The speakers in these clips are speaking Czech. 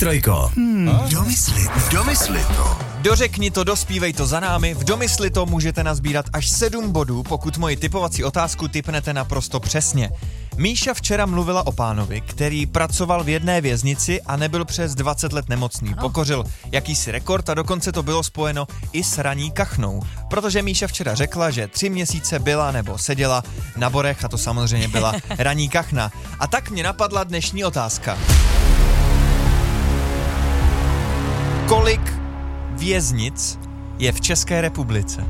trojko. Domysli to. Dořekni to, dospívej to za námi. V Domysli to můžete nazbírat až 7 bodů, pokud moji typovací otázku tipnete naprosto přesně. Míša včera mluvila o pánovi, který pracoval v jedné věznici a nebyl přes 20 let nemocný. Pokořil jakýsi rekord a dokonce to bylo spojeno i s ranní kachnou. Protože Míša včera řekla, že 3 měsíce byla nebo seděla na borech a to samozřejmě byla ranní kachna. A tak mě napadla dnešní otázka. Kolik věznic je v České republice?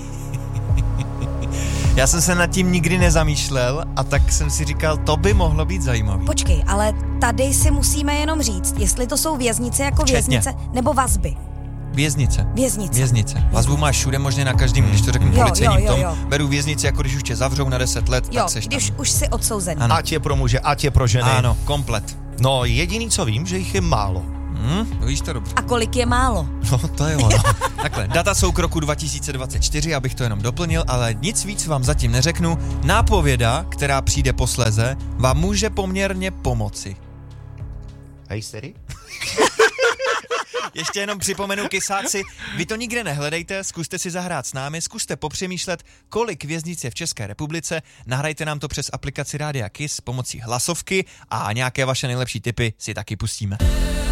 Já jsem se nad tím nikdy nezamýšlel a tak jsem si říkal, to by mohlo být zajímavý. Počkej, ale tady si musíme jenom říct, jestli to jsou věznice jako Včetně. věznice nebo vazby. Věznice. Vazbu máš všude, možně na každém, když to řeknu policejním tom. jo. Beru věznici, jako když už tě zavřou na 10 let, Jo, tak seš tam. když už jsi odsouzený. Ano. Ať je pro muže, ať je pro ženy. Ano, komplet. No, jediný, co vím, že jich je málo. Víš to dobře. A kolik je málo? No, to je ono. Takhle, data jsou k roku 2024, abych to jenom doplnil, ale nic víc vám zatím neřeknu. Nápověda, která přijde posléze, vám může poměrně pomoci. Hej, Siri? Ještě jenom připomenu, kysáci, vy to nikde nehledejte, zkuste si zahrát s námi, zkuste popřemýšlet, kolik věznic je v České republice, nahrajte nám to přes aplikaci Rádia Kiss pomocí hlasovky a nějaké vaše nejlepší tipy si taky pustíme.